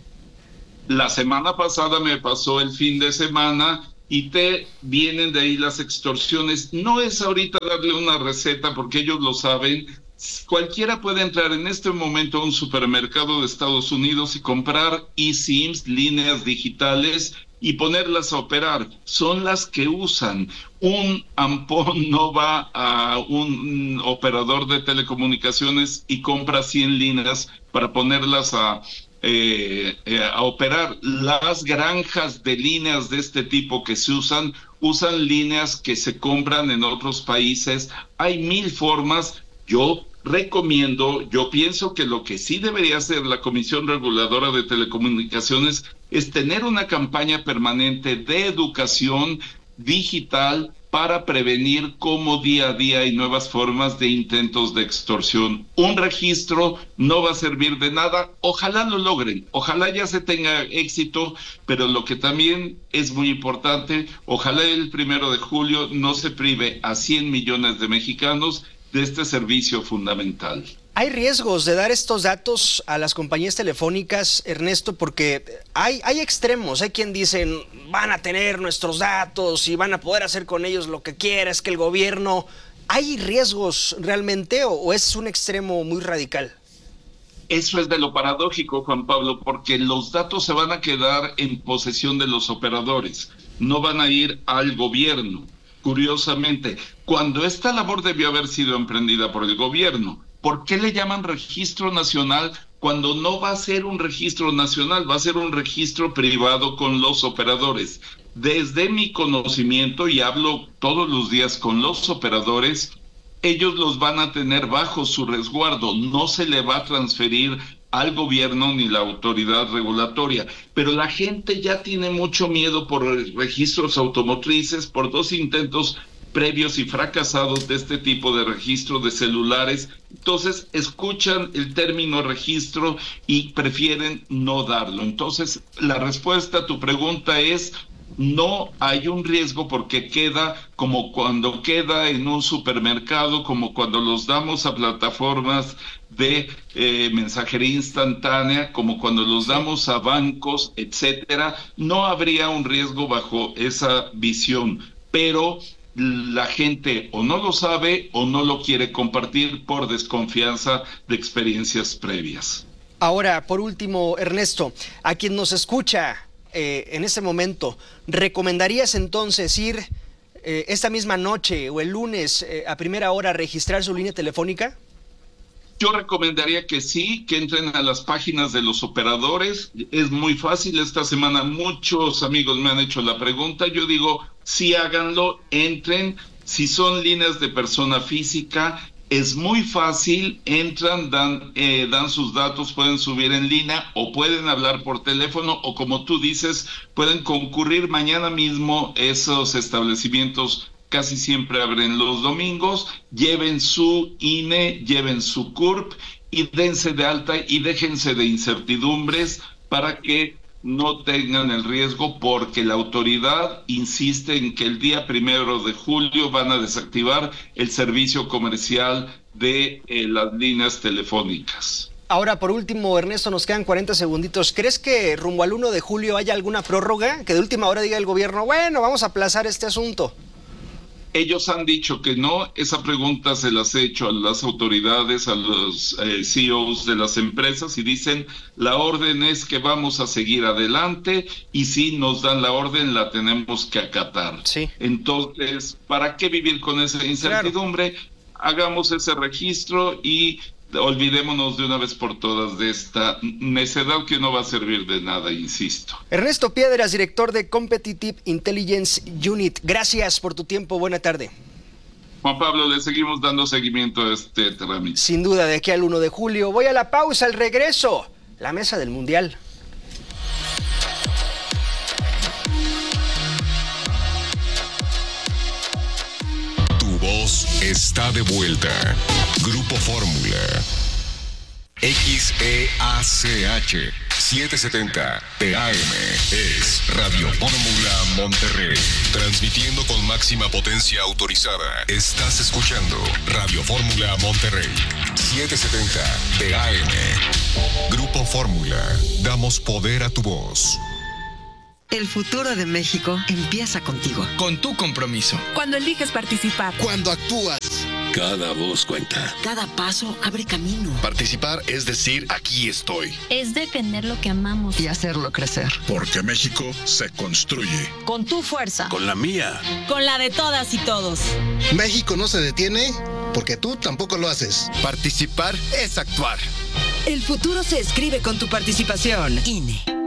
La semana pasada me pasó el fin de semana y te vienen de ahí las extorsiones. No es ahorita darle una receta porque ellos lo saben. Cualquiera puede entrar en este momento a un supermercado de Estados Unidos y comprar eSIMs, líneas digitales, y ponerlas a operar. Son las que usan. Un ampón no va a un operador de telecomunicaciones y compra cien líneas para ponerlas a Eh, eh, a operar. Las granjas de líneas de este tipo que se usan, usan líneas que se compran en otros países. Hay mil formas. Yo recomiendo, yo pienso que lo que sí debería hacer la Comisión Reguladora de Telecomunicaciones es tener una campaña permanente de educación digital para prevenir cómo día a día hay nuevas formas de intentos de extorsión. Un registro no va a servir de nada. Ojalá lo logren, ojalá ya se tenga éxito, pero lo que también es muy importante, ojalá el primero de julio no se prive a cien millones de mexicanos de este servicio fundamental. ¿Hay riesgos de dar estos datos a las compañías telefónicas, Ernesto? Porque hay, hay extremos, hay quien dicen van a tener nuestros datos y van a poder hacer con ellos lo que quiera, es que el gobierno... ¿Hay riesgos realmente o, o es un extremo muy radical? Eso es de lo paradójico, Juan Pablo, porque los datos se van a quedar en posesión de los operadores, no van a ir al gobierno. Curiosamente, cuando esta labor debió haber sido emprendida por el gobierno, ¿por qué le llaman registro nacional cuando no va a ser un registro nacional? Va a ser un registro privado con los operadores. Desde mi conocimiento, y hablo todos los días con los operadores, ellos los van a tener bajo su resguardo. No se le va a transferir al gobierno ni la autoridad regulatoria. Pero la gente ya tiene mucho miedo por registros automotrices, por dos intentos previos y fracasados de este tipo de registro de celulares. Entonces escuchan el término registro y prefieren no darlo. Entonces la respuesta a tu pregunta es: no hay un riesgo, porque queda como cuando queda en un supermercado, como cuando los damos a plataformas de eh, mensajería instantánea, como cuando los damos a bancos, etcétera. No habría un riesgo bajo esa visión, pero la gente o no lo sabe o no lo quiere compartir por desconfianza de experiencias previas. Ahora, por último, Ernesto, a quien nos escucha eh, en este momento, ¿recomendarías entonces ir eh, esta misma noche o el lunes eh, a primera hora a registrar su línea telefónica? Yo recomendaría que sí, que entren a las páginas de los operadores. Es muy fácil. Esta semana muchos amigos me han hecho la pregunta. Yo digo, sí, háganlo, entren. Si son líneas de persona física, es muy fácil. Entran, dan, eh, dan sus datos, pueden subir en línea o pueden hablar por teléfono, o como tú dices, pueden concurrir mañana mismo. Esos establecimientos casi siempre abren los domingos. Lleven su I N E, lleven su C U R P y dense de alta y déjense de incertidumbres para que no tengan el riesgo, porque la autoridad insiste en que el día primero de julio van a desactivar el servicio comercial de eh, las líneas telefónicas. Ahora, por último, Ernesto, nos quedan cuarenta segunditos. ¿Crees que rumbo al uno de julio haya alguna prórroga? Que de última hora diga el gobierno, bueno, vamos a aplazar este asunto. Ellos han dicho que no. Esa pregunta se las he hecho a las autoridades, a los eh, C E Os de las empresas, y dicen, la orden es que vamos a seguir adelante, y si nos dan la orden la tenemos que acatar. Sí. Entonces, ¿para qué vivir con esa incertidumbre? Claro. Hagamos ese registro y olvidémonos de una vez por todas de esta necedad que no va a servir de nada, insisto. Ernesto Piedras, director de Competitive Intelligence Unit, gracias por tu tiempo, buena tarde. Juan Pablo, le seguimos dando seguimiento a este trámite. Sin duda, de aquí al uno de julio. Voy a la pausa, al regreso, la mesa del Mundial. Voz está de vuelta. Grupo Fórmula. X E A C H setecientos setenta P A M es Radio Fórmula Monterrey. Transmitiendo con máxima potencia autorizada. Estás escuchando Radio Fórmula Monterrey. setecientos setenta P A M. Grupo Fórmula. Damos poder a tu voz. El futuro de México empieza contigo. Con tu compromiso. Cuando eliges participar. Cuando actúas. Cada voz cuenta. Cada paso abre camino. Participar es decir, aquí estoy. Es defender lo que amamos. Y hacerlo crecer. Porque México se construye. Con tu fuerza. Con la mía. Con la de todas y todos. México no se detiene porque tú tampoco lo haces. Participar es actuar. El futuro se escribe con tu participación. I N E.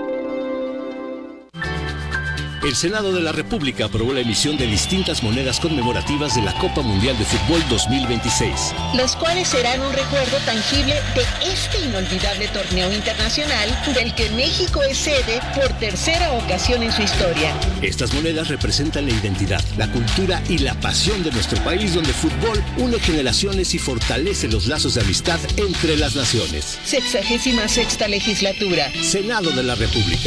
El Senado de la República aprobó la emisión de distintas monedas conmemorativas de la Copa Mundial de Fútbol dos mil veintiséis. Los cuales serán un recuerdo tangible de este inolvidable torneo internacional del que México es sede por tercera ocasión en su historia. Estas monedas representan la identidad, la cultura y la pasión de nuestro país, donde el fútbol une generaciones y fortalece los lazos de amistad entre las naciones. Sexagésima sexta legislatura. Senado de la República.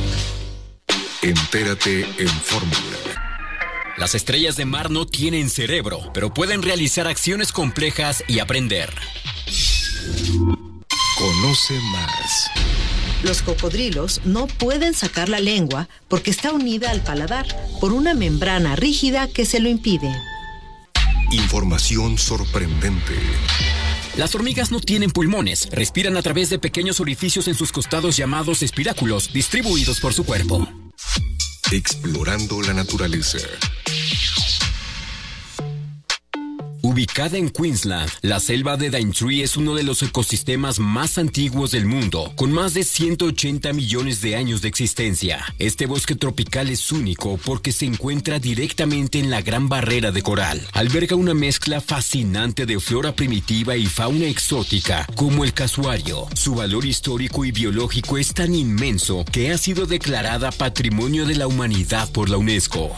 Entérate en Fórmula. Las estrellas de mar no tienen cerebro, pero pueden realizar acciones complejas y aprender. Conoce más. Los cocodrilos no pueden sacar la lengua porque está unida al paladar por una membrana rígida que se lo impide. Información sorprendente. Las hormigas no tienen pulmones, respiran a través de pequeños orificios en sus costados llamados espiráculos, distribuidos por su cuerpo. Explorando la naturaleza. Ubicada en Queensland, la selva de Daintree es uno de los ecosistemas más antiguos del mundo, con más de ciento ochenta millones de años de existencia. Este bosque tropical es único porque se encuentra directamente en la Gran Barrera de Coral. Alberga una mezcla fascinante de flora primitiva y fauna exótica, como el casuario. Su valor histórico y biológico es tan inmenso que ha sido declarada Patrimonio de la Humanidad por la UNESCO.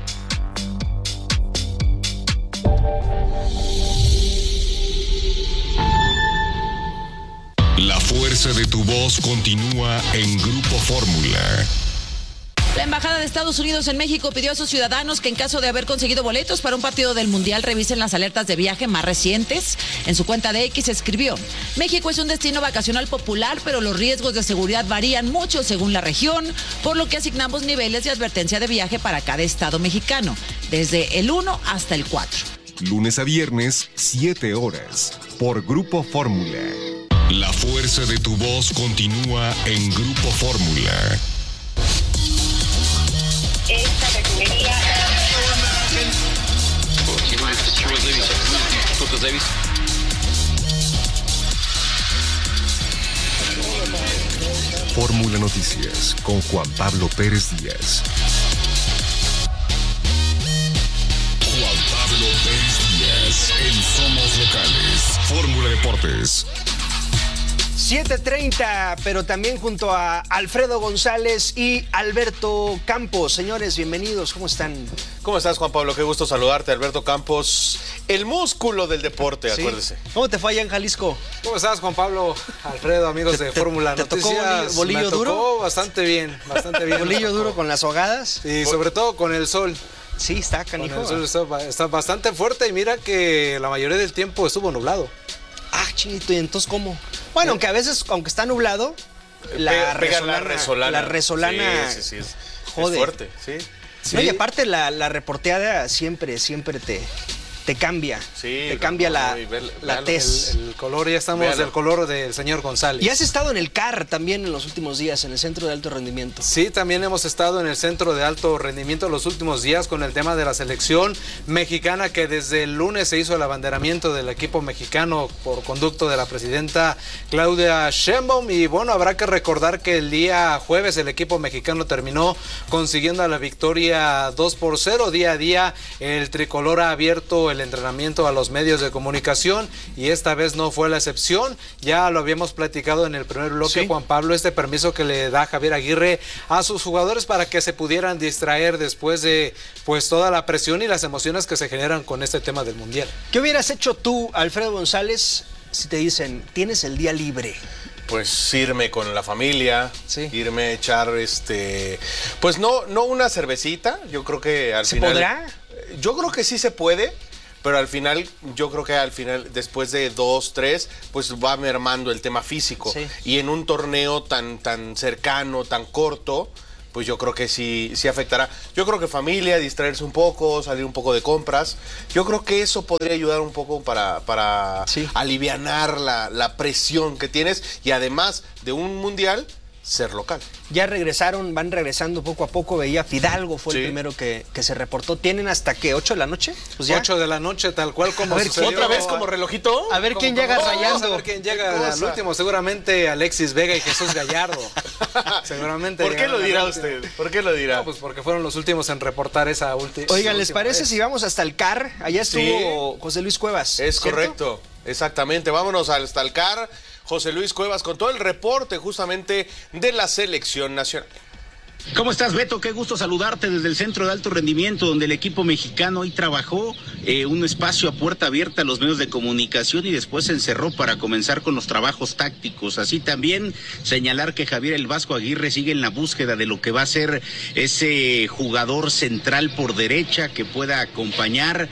La fuerza de tu voz continúa en Grupo Fórmula. La Embajada de Estados Unidos en México pidió a sus ciudadanos que en caso de haber conseguido boletos para un partido del Mundial revisen las alertas de viaje más recientes. En su cuenta de X escribió: México es un destino vacacional popular, pero los riesgos de seguridad varían mucho según la región, por lo que asignamos niveles de advertencia de viaje para cada estado mexicano, desde el uno hasta el cuatro. Lunes a viernes, siete horas, por Grupo Fórmula. La fuerza de tu voz continúa en Grupo Fórmula. Esta refinería. Fórmula Noticias con Juan Pablo Pérez Díaz. Juan Pablo Pérez Díaz en Somos Locales. Fórmula Deportes. siete treinta, pero también junto a Alfredo González y Alberto Campos. Señores, bienvenidos, ¿cómo están? ¿Cómo estás, Juan Pablo? Qué gusto saludarte, Alberto Campos, el músculo del deporte, ¿Sí? Acuérdese. ¿Cómo te fue allá en Jalisco? ¿Cómo estás, Juan Pablo, Alfredo, amigos de Fórmula Noticias? ¿Te tocó bolillo, bolillo Me duro? tocó bastante bien, bastante bien. ¿Bolillo duro con las hogadas? Y sobre todo con el sol. Sí, está canijo. Con el sol está, está bastante fuerte y mira que la mayoría del tiempo estuvo nublado. Ah, chinito, ¿y entonces cómo? Bueno, aunque a veces, aunque está nublado, la pega, pega resolana, la resolana. La resolana sí, sí, sí, es, jode. es fuerte, sí. Sí. No, y aparte la, la reporteada siempre, siempre te, te cambia, sí, te cambia no, la, no, ver, la tez. El, el color, ya estamos Véalo. del color del señor González. Y has estado en el C A R también en los últimos días, en el Centro de Alto Rendimiento. Sí, también hemos estado en el Centro de Alto Rendimiento los últimos días con el tema de la selección mexicana, que desde el lunes se hizo el abanderamiento del equipo mexicano por conducto de la presidenta Claudia Sheinbaum. Y bueno, habrá que recordar que el día jueves el equipo mexicano terminó consiguiendo la victoria dos por cero. Día a día el tricolor ha abierto el entrenamiento a los medios de comunicación y esta vez no fue la excepción. Ya lo habíamos platicado en el primer bloque, sí. Juan Pablo, este permiso que le da Javier Aguirre a sus jugadores para que se pudieran distraer después de pues toda la presión y las emociones que se generan con este tema del Mundial. ¿Qué hubieras hecho tú, Alfredo González, si te dicen, tienes el día libre? Pues irme con la familia, sí. irme a echar este, pues no, no una cervecita, yo creo que al ¿Se final. ¿Se podrá? Yo creo que sí se puede, pero al final, yo creo que al final, después de dos, tres, pues va mermando el tema físico. Sí. Y en un torneo tan, tan cercano, tan corto, pues yo creo que sí, sí afectará. Yo creo que familia, distraerse un poco, salir un poco de compras. Yo creo que eso podría ayudar un poco para, para sí. alivianar la, la presión que tienes y además de un mundial, ser local. Ya regresaron, van regresando poco a poco. Veía Fidalgo fue sí. el primero que, que se reportó. ¿Tienen hasta qué? ¿ocho de la noche? Pues ya. ocho de la noche, tal cual como a ver, sucedió. ¿Otra vez como relojito? A ver quién llega rayando. A ver quién llega al último. Seguramente Alexis Vega y Jesús Gallardo. Seguramente. ¿Por qué lo dirá usted? ¿Por qué lo dirá? No, pues porque fueron los últimos en reportar esa última. Oigan, ¿les parece vez? si vamos hasta el C A R? Allá estuvo sí. José Luis Cuevas. Es ¿cierto? Correcto. Exactamente. Vámonos hasta el C A R. José Luis Cuevas con todo el reporte justamente de la selección nacional. ¿Cómo estás, Beto? Qué gusto saludarte desde el Centro de Alto Rendimiento, donde el equipo mexicano hoy trabajó eh, un espacio a puerta abierta a los medios de comunicación y después se encerró para comenzar con los trabajos tácticos. Así también señalar que Javier El Vasco Aguirre sigue en la búsqueda de lo que va a ser ese jugador central por derecha que pueda acompañar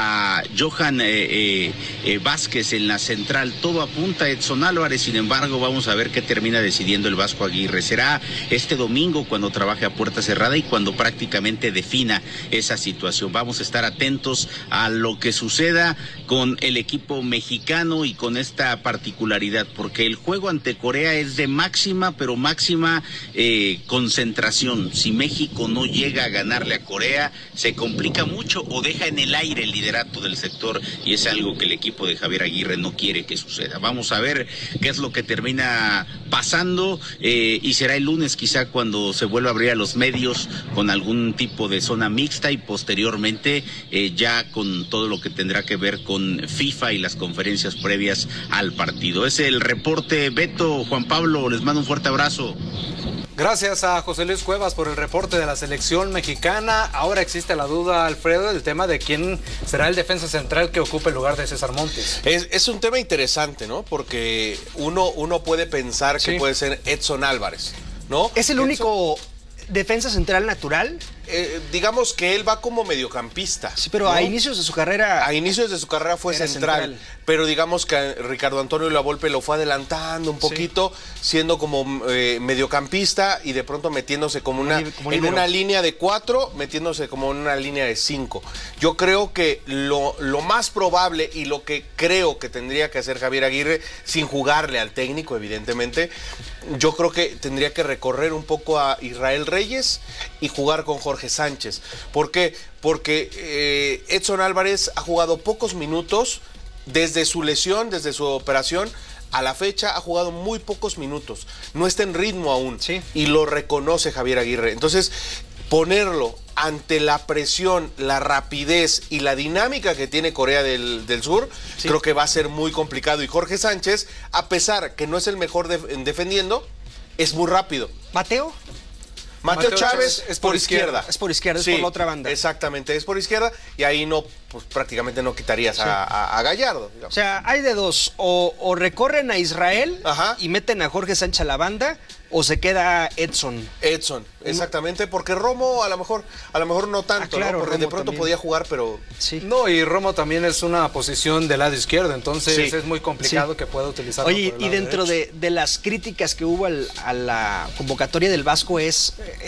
a Johan eh, eh, eh, Vázquez en la central. Todo apunta a Edson Álvarez, sin embargo, vamos a ver qué termina decidiendo el Vasco Aguirre. Será este domingo cuando trabaje a puerta cerrada y cuando prácticamente defina esa situación. Vamos a estar atentos a lo que suceda con el equipo mexicano y con esta particularidad, porque el juego ante Corea es de máxima, pero máxima eh, concentración. Si México no llega a ganarle a Corea, se complica mucho o deja en el aire el liderato del sector y es algo que el equipo de Javier Aguirre no quiere que suceda. Vamos a ver qué es lo que termina pasando eh, y será el lunes quizá cuando se vuelva a abrir a los medios con algún tipo de zona mixta y posteriormente eh, ya con todo lo que tendrá que ver con FIFA y las conferencias previas al partido. Es el reporte, Beto, Juan Pablo, les mando un fuerte abrazo. Gracias a José Luis Cuevas por el reporte de la selección mexicana. Ahora existe la duda, Alfredo, del tema de quién será el defensa central que ocupe el lugar de César Montes. Es, es un tema interesante, ¿no? Porque uno, uno puede pensar que sí. puede ser Edson Álvarez, ¿no? Es el Edson... único defensa central natural. Eh, digamos que él va como mediocampista. Sí, pero ¿no? a inicios de su carrera... A inicios de su carrera fue central, central, pero digamos que Ricardo Antonio Lavolpe lo fue adelantando un poquito, sí. siendo como eh, mediocampista y de pronto metiéndose como una como en una línea de cuatro, metiéndose como en una línea de cinco. Yo creo que lo, lo más probable y lo que creo que tendría que hacer Javier Aguirre, sin jugarle al técnico, evidentemente, yo creo que tendría que recorrer un poco a Israel Reyes y jugar con Jorge Sánchez. ¿Por qué? Porque eh, Edson Álvarez ha jugado pocos minutos desde su lesión, desde su operación a la fecha, ha jugado muy pocos minutos, no está en ritmo aún, sí. y lo reconoce Javier Aguirre. Entonces, ponerlo ante la presión, la rapidez y la dinámica que tiene Corea del, del Sur, sí. creo que va a ser muy complicado. Y Jorge Sánchez, a pesar que no es el mejor de, defendiendo, es muy rápido. ¿Mateo? Mateo, Mateo Chávez, Chávez es por, por izquierda. izquierda. Es por izquierda, sí, es por la otra banda. Exactamente, es por izquierda y ahí no, pues prácticamente no quitarías sí. a, a, a Gallardo. Digamos. O sea, hay de dos, o, o recorren a Israel Ajá. y meten a Jorge Sánchez a la banda, o se queda Edson. Edson, exactamente, porque Romo a lo mejor, a lo mejor no tanto, ah, claro, ¿no? Porque Romo de pronto también podía jugar, pero... Sí. No, y Romo también es una posición del lado izquierdo, entonces sí. es muy complicado sí. que pueda utilizarlo. Oye, por el y dentro de, de las críticas que hubo al, a la convocatoria del Vasco es, era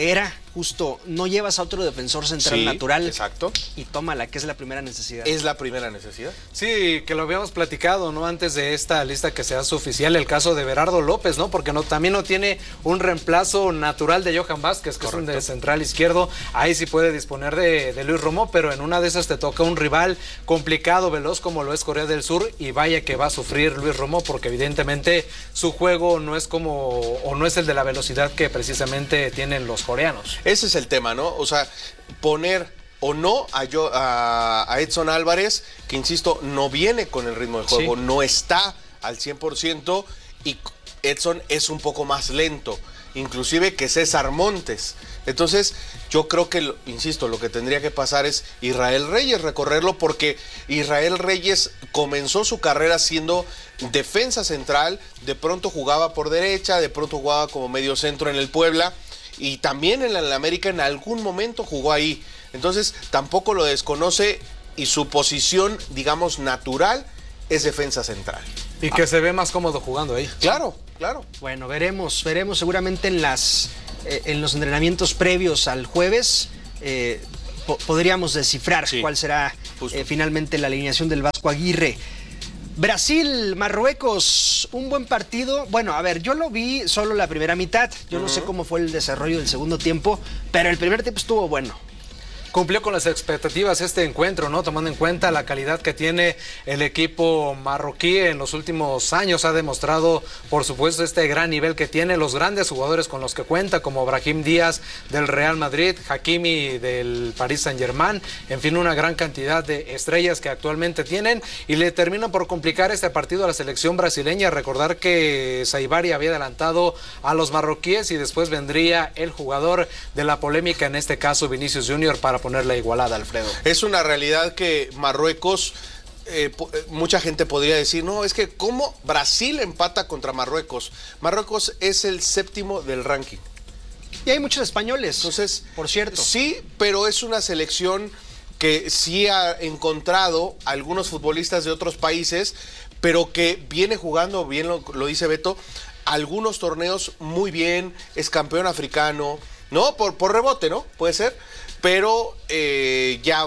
justo no llevas a otro defensor central sí, natural. Exacto. Y toma la que es la primera necesidad. Es la primera necesidad. Sí, que lo habíamos platicado, ¿no? Antes de esta lista que se hace oficial, el caso de Berardo López, ¿no? Porque no, también no tiene un reemplazo natural de Johan Vázquez, que Correcto. Es un de central izquierdo. Ahí sí puede disponer de, de Luis Romo, pero en una de esas te toca un rival complicado, veloz, como lo es Corea del Sur, y vaya que va a sufrir Luis Romo, porque evidentemente su juego no es como, o no es el de la velocidad que precisamente tienen los coreanos. Ese es el tema, ¿no? O sea, poner o no a, yo, a, a Edson Álvarez, que insisto, no viene con el ritmo de juego, sí. no está al cien por ciento, y Edson es un poco más lento, inclusive que César Montes. Entonces, yo creo que, insisto, lo que tendría que pasar es Israel Reyes, recorrerlo, porque Israel Reyes comenzó su carrera siendo defensa central, de pronto jugaba por derecha, de pronto jugaba como medio centro en el Puebla, y también en la América en algún momento jugó ahí. Entonces tampoco lo desconoce, y su posición, digamos, natural es defensa central. Y que ah. se ve más cómodo jugando ahí. Claro, claro. Bueno, veremos, veremos seguramente en las eh, en los entrenamientos previos al jueves. Eh, po podríamos descifrar sí. cuál será eh, finalmente la alineación del Vasco Aguirre. Brasil, Marruecos, un buen partido. Bueno, a ver, yo lo vi solo la primera mitad. Yo uh-huh. no sé cómo fue el desarrollo del segundo tiempo, pero el primer tiempo estuvo bueno. Cumplió con las expectativas este encuentro, ¿no? Tomando en cuenta la calidad que tiene el equipo marroquí en los últimos años. Ha demostrado, por supuesto, este gran nivel que tiene, los grandes jugadores con los que cuenta, como Brahim Díaz del Real Madrid, Hakimi del Paris Saint-Germain, en fin, una gran cantidad de estrellas que actualmente tienen, y le terminan por complicar este partido a la selección brasileña. Recordar que Saibari había adelantado a los marroquíes, y después vendría el jugador de la polémica, en este caso Vinicius Junior, para poner la igualada, Alfredo. Es una realidad que Marruecos, eh, mucha gente podría decir, no, es que ¿cómo Brasil empata contra Marruecos? Marruecos es el séptimo del ranking. Y hay muchos españoles, entonces, por cierto. Sí, pero es una selección que sí ha encontrado algunos futbolistas de otros países, pero que viene jugando, bien lo, lo dice Beto, algunos torneos muy bien, es campeón africano, ¿no? Por, por rebote, ¿no? Puede ser. Pero eh, ya,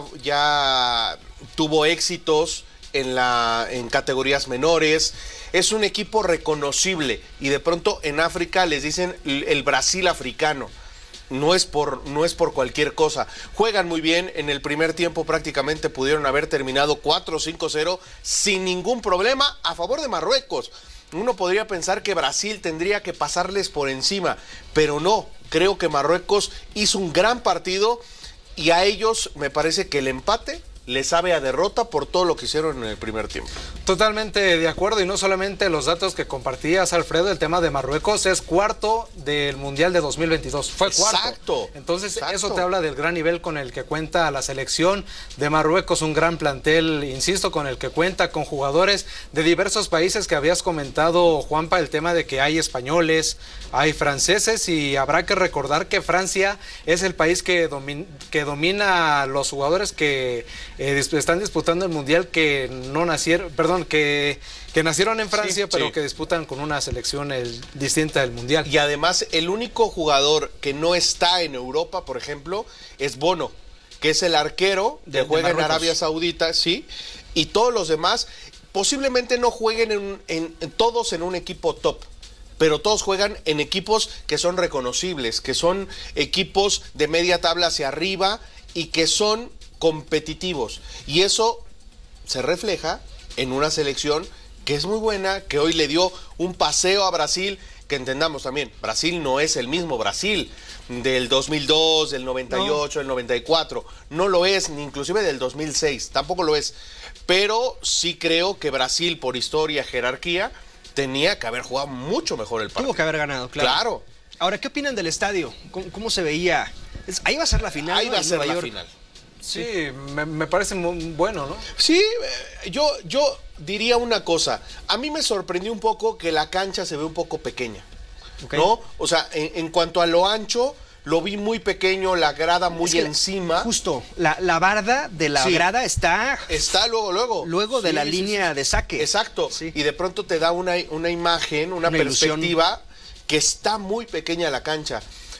ya tuvo éxitos en, la, en categorías menores. Es un equipo reconocible, y de pronto en África les dicen el Brasil africano. No es por, no es por cualquier cosa. Juegan muy bien. En el primer tiempo prácticamente pudieron haber terminado cuatro cinco cero sin ningún problema a favor de Marruecos. Uno podría pensar que Brasil tendría que pasarles por encima, pero no. Creo que Marruecos hizo un gran partido, y a ellos me parece que el empate le sabe a derrota por todo lo que hicieron en el primer tiempo. Totalmente de acuerdo, y no solamente los datos que compartías, Alfredo, el tema de Marruecos es cuarto del Mundial de dos mil veintidós, fue cuarto. Exacto. Entonces exacto. Eso te habla del gran nivel con el que cuenta la selección de Marruecos, un gran plantel, insisto, con el que cuenta, con jugadores de diversos países que habías comentado, Juanpa, el tema de que hay españoles, hay franceses, y habrá que recordar que Francia es el país que, domin que domina a los jugadores que Eh, están disputando el Mundial, que no nacieron, perdón, que, que nacieron en Francia, sí, pero sí. que disputan con una selección el, distinta del Mundial. Y además, el único jugador que no está en Europa, por ejemplo, es Bono, que es el arquero que de, juega de en Arabia Saudita, sí, y todos los demás posiblemente no jueguen en, en, en todos en un equipo top, pero todos juegan en equipos que son reconocibles, que son equipos de media tabla hacia arriba, y que son competitivos, y eso se refleja en una selección que es muy buena, que hoy le dio un paseo a Brasil, que entendamos también, Brasil no es el mismo Brasil del dos mil dos, del noventa y ocho, no. del noventa y cuatro, no lo es, ni inclusive del dos mil seis, tampoco lo es, pero sí creo que Brasil, por historia, jerarquía, tenía que haber jugado mucho mejor el partido. Tuvo que haber ganado, claro. Claro. Ahora, ¿qué opinan del estadio? ¿Cómo, cómo se veía? Es, ahí va a ser la final. Ahí ¿no? va a ser Nueva la York. final. Sí, me, me parece muy bueno, ¿no? Sí, yo, yo diría una cosa. A mí me sorprendió un poco que la cancha se ve un poco pequeña, okay. ¿no? O sea, en, en cuanto a lo ancho, lo vi muy pequeño, la grada muy es que encima. Justo, la, la barda de la sí. grada está... Está luego, luego. Luego de sí, la sí, línea sí. de saque. Exacto, sí. Y de pronto te da una, una imagen, una, una perspectiva ilusión. Que está muy pequeña la cancha.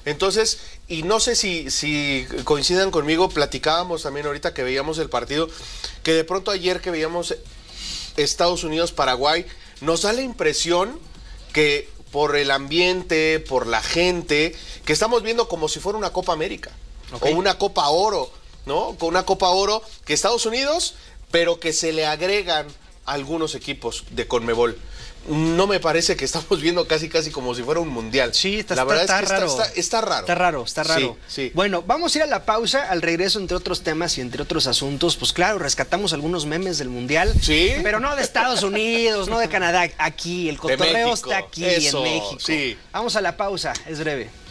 Entonces, y no sé si, si coincidan conmigo, platicábamos también ahorita que veíamos el partido, que de pronto ayer que veíamos Estados Unidos-Paraguay, nos da la impresión que por el ambiente, por la gente, que estamos viendo como si fuera una Copa América, okay, o una Copa Oro, ¿no? Con una Copa Oro que Estados Unidos, pero que se le agregan algunos equipos de Conmebol. No me parece que estamos viendo casi casi como si fuera un mundial. Sí, está, la está, verdad está es que raro. Está, está, está raro. Está raro, está raro. Sí, sí. Bueno, vamos a ir a la pausa. Al regreso, entre otros temas y entre otros asuntos, pues claro, rescatamos algunos memes del mundial. Sí. Pero no de Estados Unidos, no de Canadá. Aquí, el cotorreo está aquí, eso, en México. Sí. Vamos a la pausa, es breve.